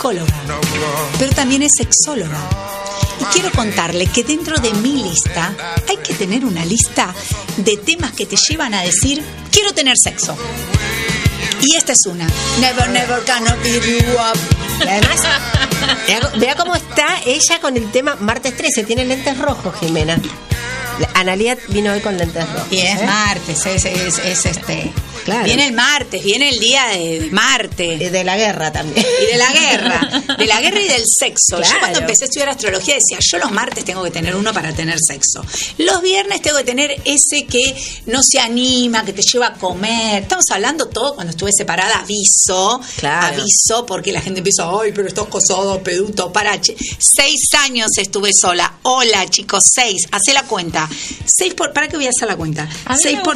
psicóloga, pero también es sexóloga. Y quiero contarle que dentro de mi lista hay que tener una lista de temas que te llevan a decir, quiero tener sexo. Y esta es una. Never, never cannot beat you up. Y además, vea cómo está ella con el tema Martes 13. Tiene lentes rojos, Jimena. Analía vino hoy con lentes rojos. Y es martes, es Claro. Viene el martes, viene el día de Marte. Y de la guerra también. Y de la guerra y del sexo. Claro. Yo cuando empecé a estudiar astrología decía, yo los martes tengo que tener uno para tener sexo. Los viernes tengo que tener ese que no se anima, que te lleva a comer. Estamos hablando todo cuando estuve separada, aviso, porque la gente empieza, ay, pero estás casado, peduto, para. 6 años estuve sola. Hola, chicos, 6. Hacé la cuenta. 6 por, ¿para qué voy a hacer la cuenta? 6 por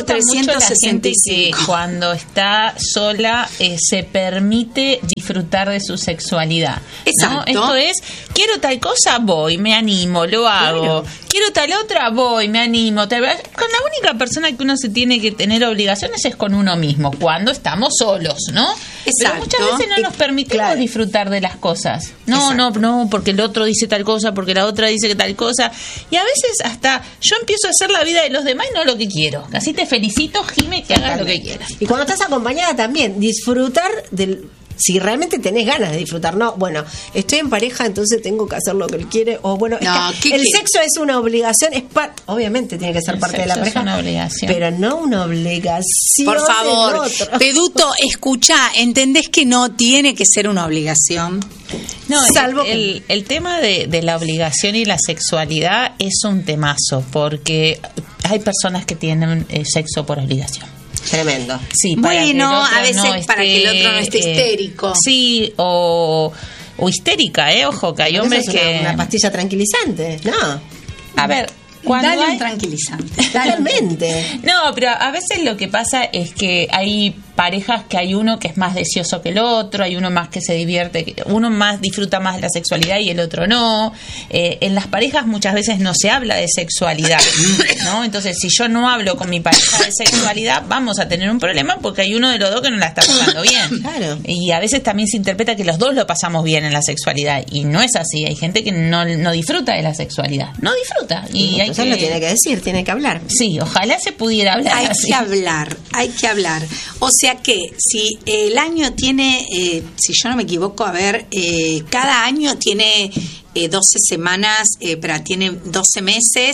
365. Cuando está sola se permite disfrutar de su sexualidad. Exacto. ¿No? Esto es, quiero tal cosa, voy, me animo, lo hago. Claro. Quiero tal otra, voy, me animo. Con la única persona que uno se tiene que tener obligaciones es con uno mismo, cuando estamos solos, ¿no? Exacto. Pero muchas veces no nos permitimos disfrutar de las cosas. No, porque el otro dice tal cosa, porque la otra dice que tal cosa. Y a veces hasta yo empiezo a hacer la vida de los demás y no lo que quiero. Así te felicito, Jime, que hagas lo que quieras. Y cuando estás acompañada también, disfrutar del... Si realmente tenés ganas de disfrutar, no, bueno, estoy en pareja, entonces tengo que hacer lo que él quiere, o bueno, no, es que el sexo es una obligación, obviamente tiene que ser parte de la pareja, es una obligación, pero no una obligación. Por favor, Peduto, escuchá, ¿entendés que no tiene que ser una obligación? No, salvo el tema de la obligación y la sexualidad es un temazo, porque hay personas que tienen sexo por obligación. Tremendo. Sí, bueno, a veces para que el otro no esté histérico. Sí, o histérica, ojo, que hay hombres que... Una pastilla tranquilizante, ¿no? A ver, cuando dale hay... un tranquilizante. Totalmente. No, pero a veces lo que pasa es que hay parejas que hay uno que es más deseoso que el otro, hay uno más que se divierte, uno más disfruta más de la sexualidad y el otro no. En las parejas muchas veces no se habla de sexualidad, ¿no? Entonces, si yo no hablo con mi pareja de sexualidad, vamos a tener un problema porque hay uno de los dos que no la está pasando bien. Claro. Y a veces también se interpreta que los dos lo pasamos bien en la sexualidad y no es así. Hay gente que no disfruta de la sexualidad, no disfruta. Y hay lo tiene que decir, tiene que hablar. Sí, ojalá se pudiera hablar. Hay que hablar. O sea que si el año tiene, si yo no me equivoco, cada año tiene 12 semanas, tiene 12 meses,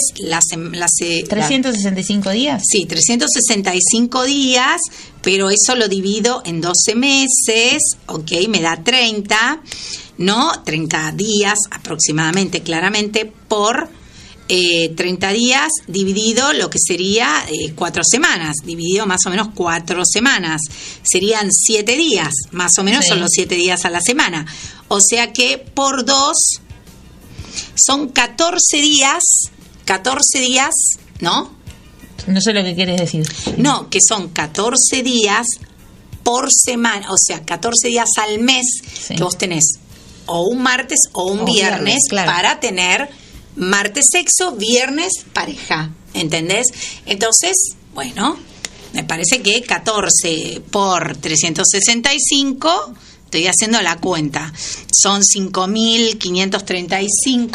365 días. Sí, 365 días, pero eso lo divido en 12 meses, ok, me da 30, ¿no? 30 días aproximadamente, claramente, por 30 días dividido lo que sería 4 semanas, dividido más o menos 4 semanas, serían 7 días, más o menos. Sí. Son los 7 días a la semana, o sea que por 2 son 14 días, ¿no? No sé lo que quieres decir. No, que son 14 días por semana, o sea, 14 días al mes. Sí. Que vos tenés o un martes o un viernes, claro, para tener martes sexo, viernes pareja, ¿entendés? Entonces, bueno, me parece que 14 por 365, estoy haciendo la cuenta, son 5.535.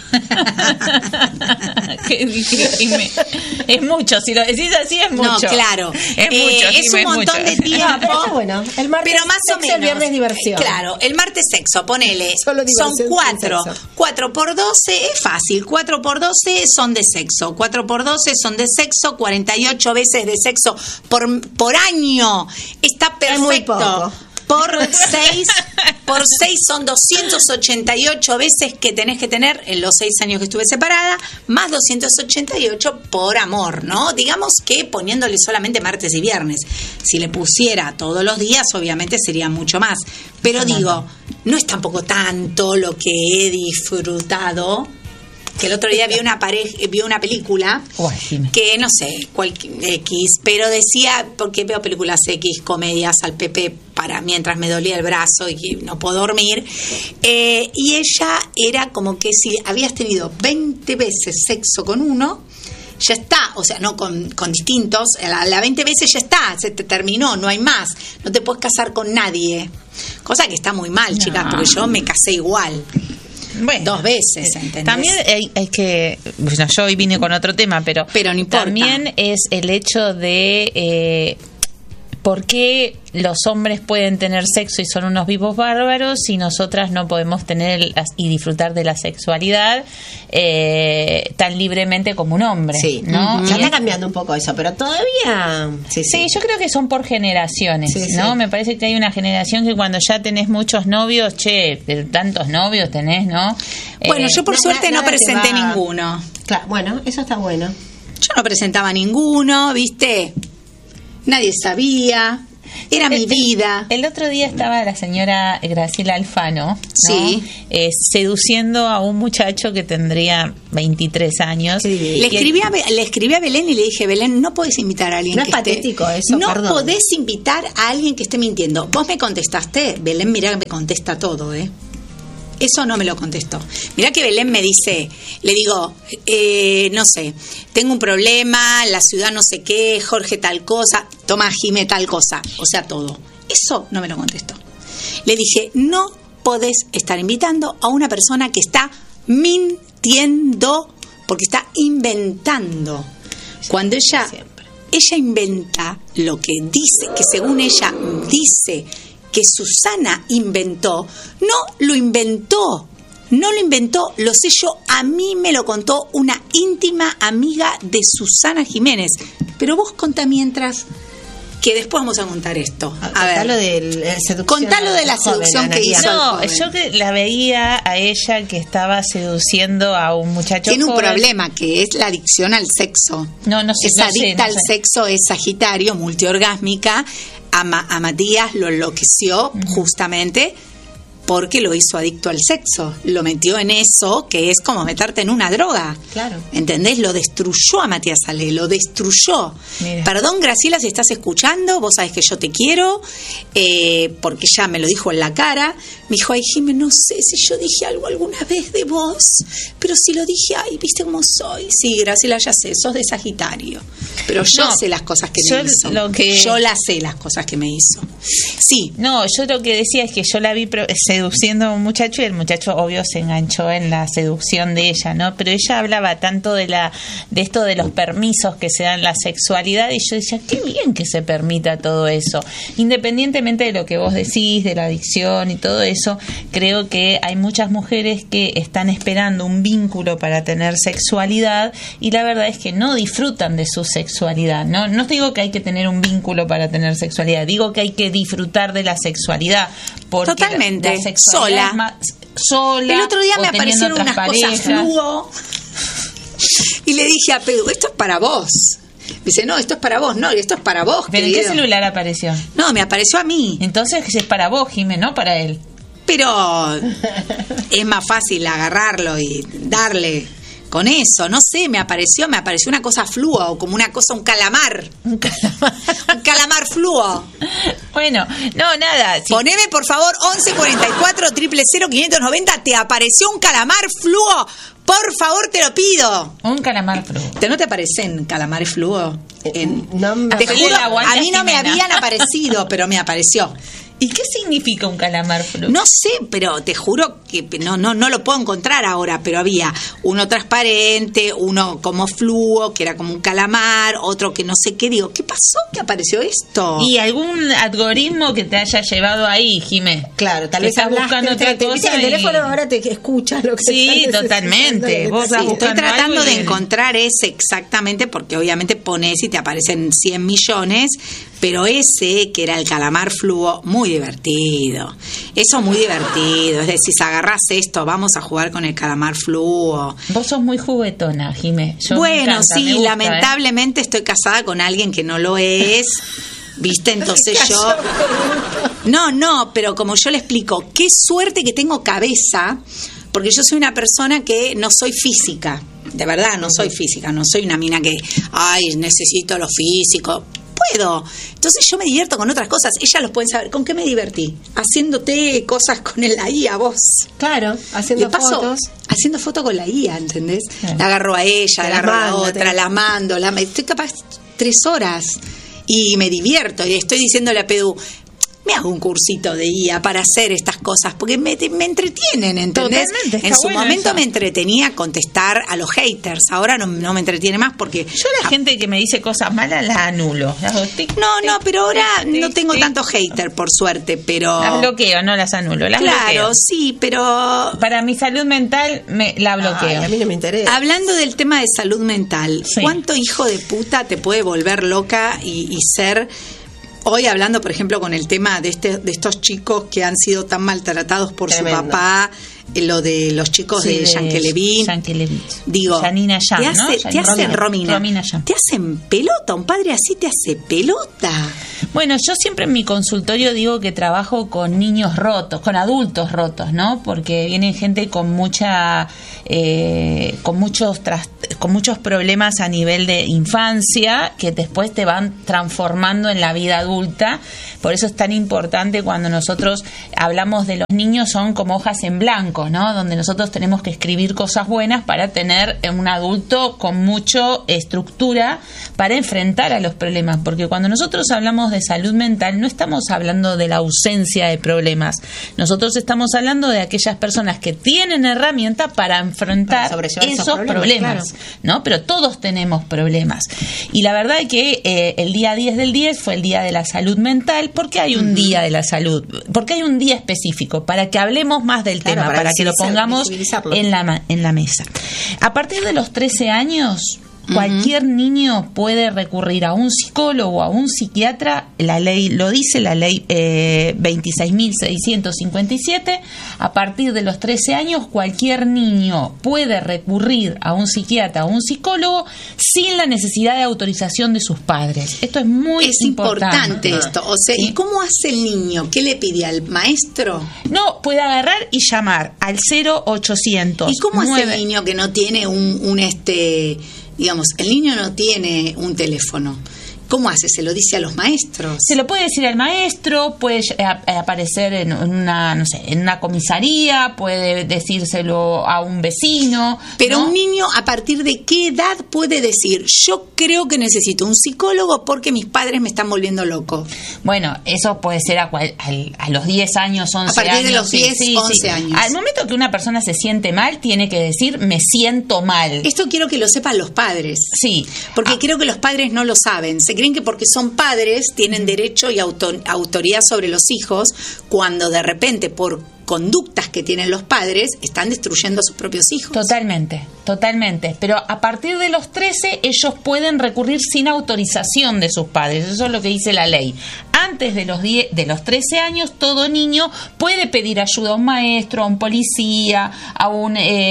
Es mucho, si lo decís así es mucho. No, claro. Es mucho. Es un montón de tiempo. Pero bueno, el martes pero más sexo, o menos. El viernes diversión. Claro, el martes sexo, ponele. Son 4. 4 por 12 es fácil. 4 por 12 son de sexo. 4 por 12 son de sexo. 48 veces de sexo por año. Está perfecto. Es muy poco. Por 6 son 288 veces que tenés que tener en los 6 años que estuve separada, más 288 por amor, ¿no? Digamos que poniéndole solamente martes y viernes. Si le pusiera todos los días, obviamente sería mucho más. Pero digo, no es tampoco tanto lo que he disfrutado. Que el otro día vi una película que no sé, X, pero decía, porque veo películas X, comedias al Pepe para mientras me dolía el brazo y no puedo dormir, y ella era como que si habías tenido 20 veces sexo con uno, ya está, o sea, no con distintos, la 20 veces ya está, se te terminó, no hay más, no te puedes casar con nadie, cosa que está muy mal, chicas, porque yo me casé igual. Bueno, 2 veces, ¿entendés? También hay que, bueno, yo hoy vine con otro tema, pero no importa. También es el hecho de por qué los hombres pueden tener sexo y son unos vivos bárbaros y nosotras no podemos tener y disfrutar de la sexualidad tan libremente como un hombre, sí, ¿no? Ya está cambiando un poco eso, pero todavía sí, yo creo que son por generaciones, ¿no? Me parece que hay una generación que cuando ya tenés muchos novios, pero tantos novios tenés, ¿no? Bueno, yo por suerte no presenté ninguno. Claro, bueno, eso está bueno. Yo no presentaba ninguno, ¿viste? Nadie sabía, era mi vida. El otro día estaba la señora Graciela Alfano, ¿no? Sí. Seduciendo a un muchacho que tendría 23 años. Le escribí a Belén y le dije, Belén, no podés invitar a alguien no que es patético esté... eso, No perdón. podés invitar a alguien que esté mintiendo. Vos me contestaste, Belén, mirá que me contesta todo, Eso no me lo contestó. Mirá que Belén me dice, le digo, no sé, tengo un problema, la ciudad no sé qué, Jorge tal cosa, toma Jimé tal cosa, o sea, todo. Eso no me lo contestó. Le dije, no podés estar invitando a una persona que está mintiendo, porque está inventando. Cuando ella inventa lo que dice, que según ella dice que Susana inventó, no lo inventó, lo sé yo, a mí me lo contó una íntima amiga de Susana Jiménez. Pero vos contá mientras, que después vamos a contar esto. Contalo de la seducción que hizo. No, yo que la veía a ella que estaba seduciendo a un muchacho. Tiene un joven. problema, que es la adicción al sexo. No sé. Es adicta al sexo, es Sagitario, multiorgásmica. A Matías lo enloqueció justamente porque lo hizo adicto al sexo, lo metió en eso, que es como meterte en una droga. Claro. ¿Entendés? Lo destruyó a Matías Ale, lo destruyó. Mira. Perdón, Graciela, si estás escuchando, vos sabés que yo te quiero, porque ya me lo dijo en la cara. Me dijo, ay, Jimé, no sé si yo dije algo alguna vez de vos, pero si lo dije, ay, ¿viste cómo soy? Sí, Graciela, ya sé, sos de Sagitario. Pero yo sé las cosas que me hizo. Yo las sé, las cosas que me hizo. Sí. No, yo lo que decía es que yo la vi seduciendo a un muchacho y el muchacho, obvio, se enganchó en la seducción de ella, ¿no? Pero ella hablaba tanto de esto de los permisos que se dan en la sexualidad y yo decía, qué bien que se permita todo eso. Independientemente de lo que vos decís, de la adicción y todo eso, creo que hay muchas mujeres que están esperando un vínculo para tener sexualidad y la verdad es que no disfrutan de su sexualidad, ¿no? No digo que hay que tener un vínculo para tener sexualidad, digo que hay que disfrutar de la sexualidad. Porque totalmente, la sexualidad sola. El otro día me aparecieron unas cosas fluo y le dije a Pedro, esto es para vos. Me dice, no, esto es para vos, no, esto es para vos. ¿Pero querido. en qué celular apareció? No, me apareció a mí. Entonces es para vos, Jimé, no para él. Pero es más fácil agarrarlo y darle con eso, no sé, me apareció una cosa fluo, o como una cosa, un calamar. Un calamar fluo. Bueno, no, nada. Sí. Poneme, por favor, 1144 000 590, te apareció un calamar fluo. Por favor, te lo pido. Un calamar fluo. ¿No te aparecen calamares fluo? No, te juro, a mí no me habían aparecido, pero me apareció. ¿Y qué significa un calamar fluo? No sé, pero te juro que no lo puedo encontrar ahora, pero había uno transparente, uno como fluo, que era como un calamar, otro que no sé qué. Digo, ¿qué pasó? ¿Qué apareció esto? ¿Y algún algoritmo que te haya llevado ahí, Jimé? Claro, tal vez estás buscando otra cosa. El teléfono ahora te escucha lo que sí, totalmente. Vos estás estoy tratando de encontrar ese exactamente, porque obviamente pones y te aparecen 100 millones, pero ese que era el calamar fluo, muy divertido. Eso muy divertido. Es decir, si agarrás esto, vamos a jugar con el calamar fluo. Vos sos muy juguetona, Jimé. Bueno, sí, gusta, lamentablemente estoy casada con alguien que no lo es. ¿Viste? Entonces yo... No, pero como yo le explico, qué suerte que tengo cabeza, porque yo soy una persona que no soy física. De verdad, no soy física. No soy una mina que, ay, necesito lo físico. Puedo. Entonces yo me divierto con otras cosas. Ellas los pueden saber. ¿Con qué me divertí? Haciéndote cosas con el ahí a vos. Claro, haciendo fotos. haciendo foto con la IA, ¿entendés? La agarro a ella, la agarro a la otra, la mando, estoy capaz 3 horas y me divierto y estoy diciéndole a Pedú, me hago un cursito de IA para hacer estas cosas, porque me entretienen, ¿entendés? En su momento me entretenía contestar a los haters, ahora no me entretiene más porque... Yo la gente que me dice cosas malas las anulo. No, pero ahora no tengo tanto hater, por suerte, pero... Las bloqueo, no las anulo, las bloqueo. Claro, sí, pero... Para mi salud mental la bloqueo. A mí no me interesa. Hablando del tema de salud mental, ¿cuánto hijo de puta te puede volver loca y ser... Hoy hablando, por ejemplo, con el tema de estos chicos que han sido tan maltratados por Tremendo. su papá, lo de los chicos de Yankelevich. Digo, Janina Yan, te hacen Romina Yan. te hacen pelota, un padre así te hace pelota. Bueno, yo siempre en mi consultorio digo que trabajo con niños rotos, con adultos rotos, ¿no? Porque viene gente con con muchos problemas a nivel de infancia que después te van transformando en la vida adulta. Por eso es tan importante cuando nosotros hablamos de los niños, son como hojas en blanco, ¿no? Donde nosotros tenemos que escribir cosas buenas para tener un adulto con mucha estructura para enfrentar a los problemas. Porque cuando nosotros hablamos de salud mental, no estamos hablando de la ausencia de problemas. Nosotros estamos hablando de aquellas personas que tienen herramientas para enfrentar esos problemas, claro. ¿No? Pero todos tenemos problemas. Y la verdad es que el día 10 del 10 fue el día de la salud mental. ¿Por qué hay un día de la salud? Porque hay un día específico para que hablemos más del tema, para que lo pongamos en la mesa. A partir de los 13 años, cualquier niño puede recurrir a un psicólogo o a un psiquiatra. La ley lo dice, la ley 26.657. A partir de los 13 años, cualquier niño puede recurrir a un psiquiatra o un psicólogo sin la necesidad de autorización de sus padres. Esto es muy importante. Esto. O sea, ¿sí? ¿Y cómo hace el niño? ¿Qué le pide al maestro? No, puede agarrar y llamar al 0800. ¿Y cómo hace el niño que no tiene digamos, el niño no tiene un teléfono? ¿Cómo hace? ¿Se lo dice a los maestros? Se lo puede decir al maestro, puede aparecer en una comisaría, puede decírselo a un vecino. Pero ¿no? Un niño, ¿a partir de qué edad puede decir, yo creo que necesito un psicólogo porque mis padres me están volviendo loco? Bueno, eso puede ser a los 10 años, 11 años. A partir de los 10, 11 años. Al momento que una persona se siente mal, tiene que decir, me siento mal. Esto quiero que lo sepan los padres. Sí. Porque creo que los padres no lo saben. Se creen que porque son padres tienen derecho y autoridad sobre los hijos, cuando de repente por conductas que tienen los padres están destruyendo a sus propios hijos. Totalmente. Pero a partir de los 13 ellos pueden recurrir sin autorización de sus padres. Eso es lo que dice la ley. Antes de los 13 años, todo niño puede pedir ayuda a un maestro, a un policía, a un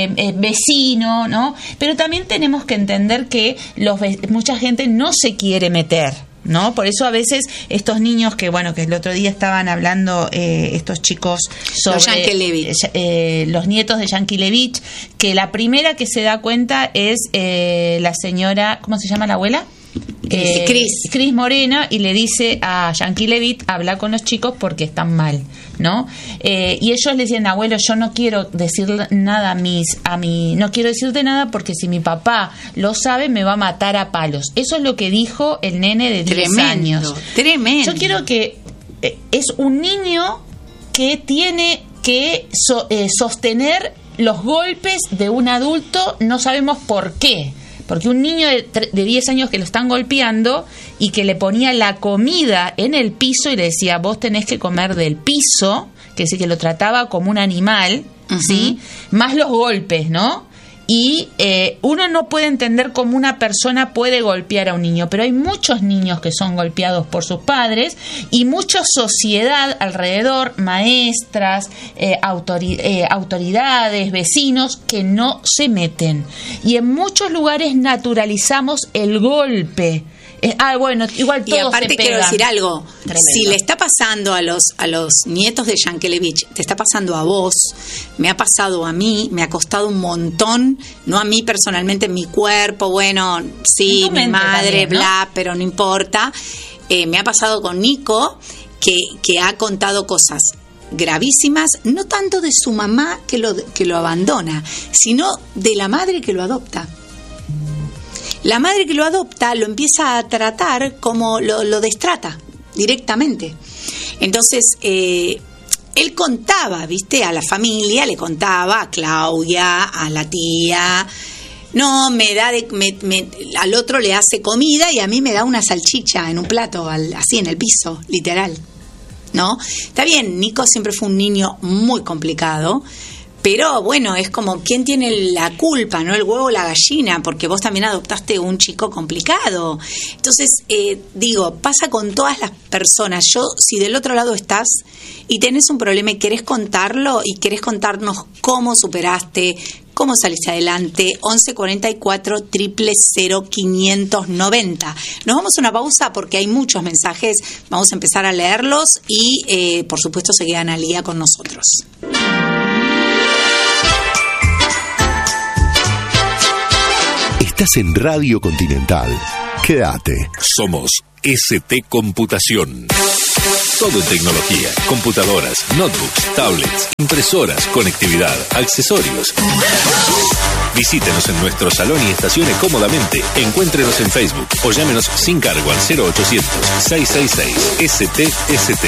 vecino, ¿no? Pero también tenemos que entender que mucha gente no se quiere meter, ¿no? Por eso a veces estos niños que el otro día estaban hablando estos chicos sobre los nietos de Yankelevich, que la primera que se da cuenta es la señora, ¿cómo se llama la abuela? Cris Morena, y le dice a Yankelevich, habla con los chicos porque están mal, ¿no? Y ellos le decían, abuelo, yo no quiero decir nada no quiero decirte nada porque si mi papá lo sabe me va a matar a palos. Eso es lo que dijo el nene de 10 años. Tremendo. Yo quiero que es un niño que tiene que sostener los golpes de un adulto, no sabemos por qué. Porque un niño de 10 años que lo están golpeando y que le ponía la comida en el piso y le decía, vos tenés que comer del piso, que es decir, que lo trataba como un animal, ¿sí? Más los golpes, ¿no? Y uno no puede entender cómo una persona puede golpear a un niño, pero hay muchos niños que son golpeados por sus padres y mucha sociedad alrededor, maestras, autoridades, vecinos, que no se meten. Y en muchos lugares naturalizamos el golpe. Igual todos. Y aparte se pegan. quiero decir algo. Tremendo. Si le está pasando a los nietos de Yankelevich, te está pasando a vos, me ha pasado a mí, me ha costado un montón, no a mí personalmente, en mi cuerpo, sí, mi madre, también, ¿no? Pero no importa. Me ha pasado con Nico, que ha contado cosas gravísimas, no tanto de su mamá que lo abandona, sino de la madre que lo adopta. La madre que lo adopta lo empieza a tratar como lo destrata directamente. Entonces, él contaba, ¿viste? A la familia, le contaba a Claudia, a la tía, no, al otro le hace comida y a mí me da una salchicha en un plato, así en el piso, literal, ¿no? Está bien, Nico siempre fue un niño muy complicado, pero bueno, es como, ¿quién tiene la culpa, no? El huevo o la gallina, porque vos también adoptaste un chico complicado. Entonces, pasa con todas las personas. Si del otro lado estás y tenés un problema y querés contarlo y querés contarnos cómo superaste, cómo saliste adelante, 1144 000 590. Nos vamos a una pausa porque hay muchos mensajes, vamos a empezar a leerlos y por supuesto se quedan al día con nosotros. Estás en Radio Continental. Quédate. Somos ST Computación. Todo en tecnología, computadoras, notebooks, tablets, impresoras, conectividad, accesorios. Visítenos en nuestro salón y estacione cómodamente. Encuéntrenos en Facebook o llámenos sin cargo al 0800-666-ST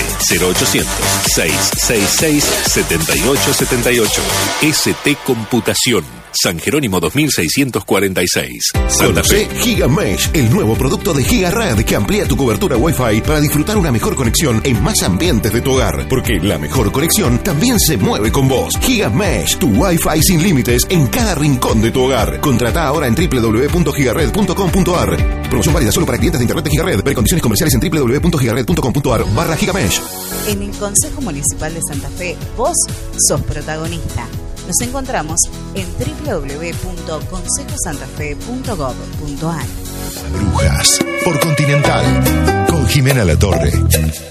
0800-666-7878. ST Computación. San Jerónimo 2646. Santa Fe. Conoce GigaMesh, el nuevo producto de GigaRed que amplía tu cobertura Wi-Fi para disfrutar una mejor conexión en más ambientes de tu hogar. Porque la mejor conexión también se mueve con vos. GigaMesh, tu Wi-Fi sin límites en cada rincón de tu hogar. Contrata ahora en www.gigared.com.ar. Promoción válida solo para clientes de internet de GigaRed. Ver condiciones comerciales en www.gigared.com.ar/GigaMesh. En el Consejo Municipal de Santa Fe, vos sos protagonista. Nos encontramos en www.consejosantafe.gov.ar. Brujas por Continental con Jimena Latorre.